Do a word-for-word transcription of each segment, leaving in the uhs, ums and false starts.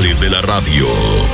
Rituales de la radio.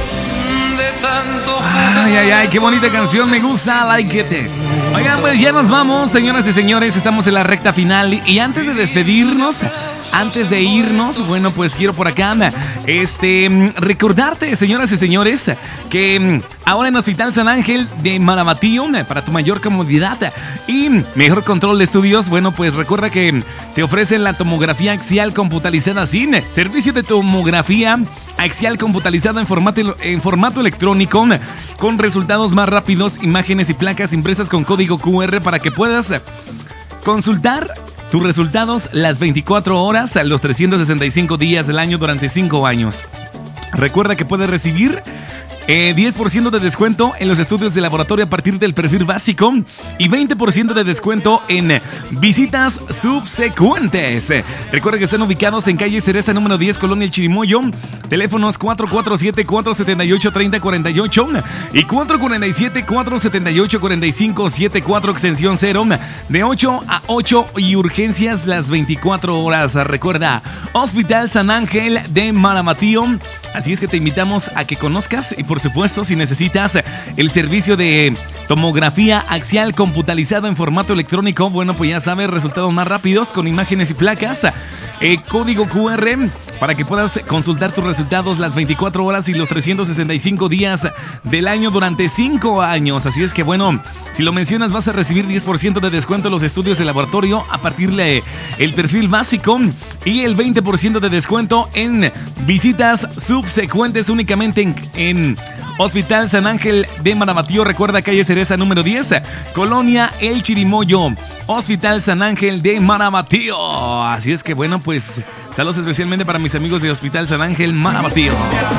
Ay, ay, ay, qué bonita canción, me gusta, like it. Oigan, pues ya nos vamos, señoras y señores, estamos en la recta final. Y antes de despedirnos, antes de irnos, bueno, pues quiero por acá este, recordarte, señoras y señores, que ahora en Hospital San Ángel de Marabatío, para tu mayor comodidad y mejor control de estudios, bueno, pues recuerda que te ofrecen la tomografía axial computarizada sin servicio de tomografía axial computarizada en formato, en formato electrónico, con resultados más rápidos, imágenes y placas impresas con código cu erre para que puedas consultar tus resultados las veinticuatro horas, los trescientos sesenta y cinco días del año durante cinco años. Recuerda que puedes recibir Eh, diez por ciento de descuento en los estudios de laboratorio a partir del perfil básico y veinte por ciento de descuento en visitas subsecuentes. Recuerda que están ubicados en calle Cereza número diez, Colonia El Chirimoyo. Teléfonos cuatro cuatro siete, cuatro siete ocho, tres cero cuatro ocho y cuatro cuatro siete, cuatro siete ocho, cuatro cinco siete cuatro, extensión cero, de ocho a ocho y urgencias las veinticuatro horas. Recuerda, Hospital San Ángel de Marabatío. Así es que te invitamos a que conozcas y por supuesto si necesitas el servicio de tomografía axial computarizada en formato electrónico, bueno pues ya sabes, resultados más rápidos con imágenes y placas, eh, código cu erre para que puedas consultar tus resultados las veinticuatro horas y los trescientos sesenta y cinco días del año durante cinco años. Así es que bueno, si lo mencionas vas a recibir diez por ciento de descuento en los estudios de laboratorio a partir del perfil básico y el veinte por ciento de descuento en visitas subsecuentes únicamente en, en Hospital San Ángel de Marabatío. Recuerda, calle Cereza número diez, Colonia El Chirimoyo, Hospital San Ángel de Marabatío. Así es que bueno, pues saludos especialmente para mis amigos de Hospital San Ángel Marabatío.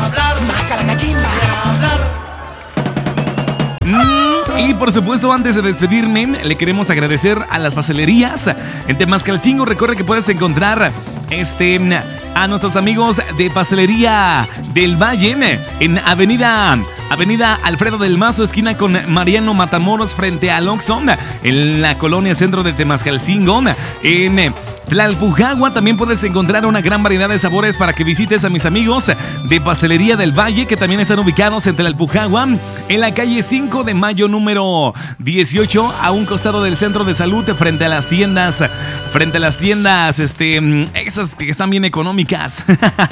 Mm, y por supuesto, antes de despedirme, le queremos agradecer a las pastelerías en Temascalcingo. Recuerda que puedes encontrar este a nuestros amigos de Pastelería del Valle en Avenida Avenida Alfredo del Mazo, esquina con Mariano Matamoros, frente al Oxxo, en la colonia centro de Temascalcingo. En Tlalpujagua también puedes encontrar una gran variedad de sabores para que visites a mis amigos de Pastelería del Valle, que también están ubicados en Tlalpujagua, en la calle cinco de mayo número dieciocho, a un costado del centro de salud, frente a las tiendas, frente a las tiendas, este, esas que están bien económicas.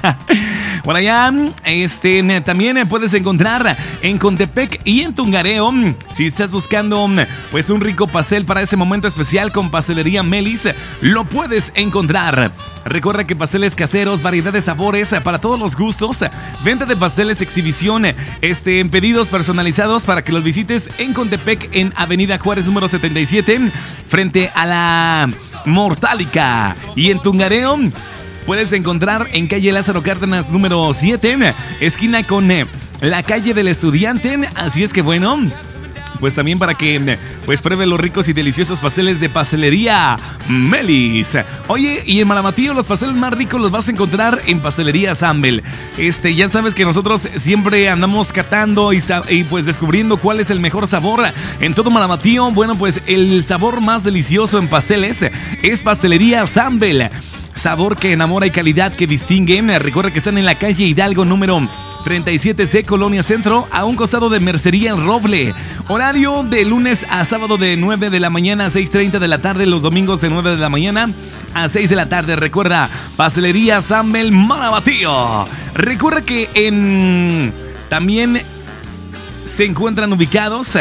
Por allá, este, también puedes encontrar en Contepec y en Tungareo, si estás buscando pues un rico pastel para ese momento especial con Pastelería Melis, lo puedes encontrar. Recuerda que pasteles caseros, variedad de sabores para todos los gustos, venta de pasteles, exhibición, este, en pedidos personalizados para que los visites en Contepec, en Avenida Juárez número setenta y siete, frente a la Mortálica. Y en Tungareo puedes encontrar en calle Lázaro Cárdenas número siete, esquina con la calle del Estudiante. Así es que bueno, pues también para que pues pruebe los ricos y deliciosos pasteles de Pastelería Melis. Oye, y en Marabatío los pasteles más ricos los vas a encontrar en Pastelería Sambel. Este, ya sabes que nosotros siempre andamos catando y, y pues descubriendo cuál es el mejor sabor en todo Marabatío. Bueno, pues el sabor más delicioso en pasteles es Pastelería Sambel. Sabor que enamora y calidad que distingue. Recuerda que están en la calle Hidalgo número treinta y siete C, Colonia Centro, a un costado de Mercería El Roble. Horario de lunes a sábado de nueve de la mañana a seis treinta de la tarde, los domingos de nueve de la mañana a seis de la tarde. Recuerda, Pastelería Sambel Marabatío. Recuerda que en también se encuentran ubicados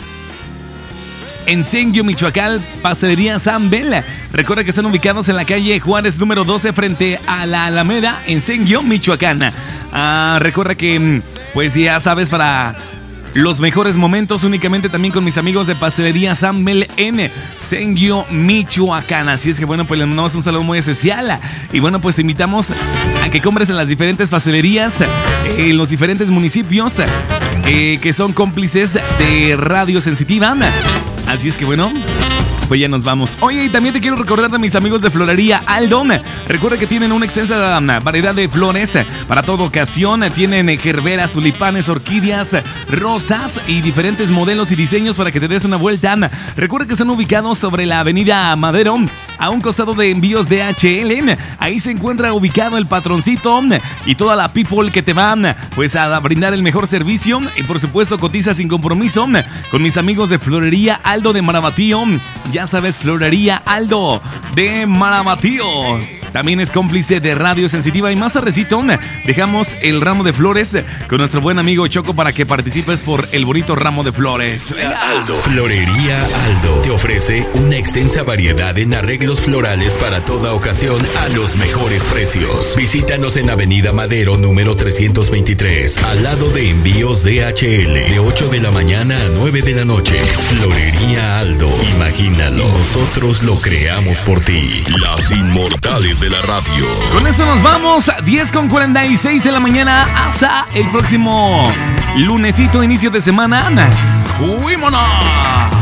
en Senguio, Michoacán, Pastelería Sambel. Recuerda que están ubicados en la calle Juárez número doce, frente a la Alameda, en Senguio, Michoacán. Ah, recuerda que, pues ya sabes, para los mejores momentos únicamente también con mis amigos de Pastelería Sambel en Senguio, Michoacán. Así es que bueno, pues les mandamos un saludo muy especial. Y bueno, pues te invitamos a que compres en las diferentes pastelerías eh, en los diferentes municipios eh, que son cómplices de Radio Sensitiva. Así es que bueno, pues ya nos vamos. Oye, y también te quiero recordar de mis amigos de Florería Aldo. Recuerda que tienen una extensa variedad de flores para toda ocasión. Tienen gerberas, tulipanes, orquídeas, rosas y diferentes modelos y diseños para que te des una vuelta. Recuerda que están ubicados sobre la avenida Madero, a un costado de Envíos D H L. Ahí se encuentra ubicado el patroncito y toda la people que te van pues a brindar el mejor servicio. Y por supuesto cotiza sin compromiso con mis amigos de Florería Aldo de Marabatío. Ya sabes, Florería Aldo de Marabatío. También es cómplice de Radio Sensitiva. Y más tardecito dejamos el ramo de flores con nuestro buen amigo Choco para que participes por el bonito ramo de flores. Aldo. Florería Aldo te ofrece una extensa variedad en arreglos florales para toda ocasión a los mejores precios. Visítanos en Avenida Madero número trescientos veintitrés, al lado de Envíos D H L, de ocho de la mañana a nueve de la noche. Florería Aldo, imagínalo, nosotros lo creamos por ti. Las inmortales de la radio. Con eso nos vamos, diez con cuarenta y seis de la mañana, hasta el próximo lunesito, inicio de semana. ¡Fuímonos!